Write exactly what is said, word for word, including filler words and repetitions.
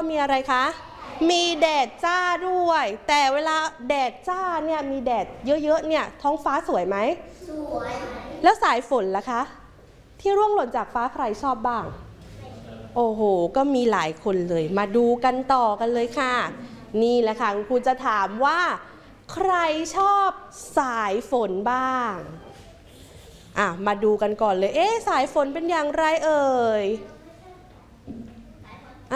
มีอะไรคะมีแดดจ้าด้วยแต่เวลาแดดจ้าเนี่ยมีแดดเยอะๆเนี่ยท้องฟ้าสวยไหมสวยแล้วสายฝนล่ะคะที่ร่วงหล่นจากฟ้าใครชอบบ้างโอ้โหก็มีหลายคนเลยมาดูกันต่อกันเลยค่ะนี่แหละค่ะคุณครูจะถามว่าใครชอบสายฝนบ้างอ่ะมาดูกันก่อนเลยเอ๊ะสายฝนเป็นอย่างไรเอ่ย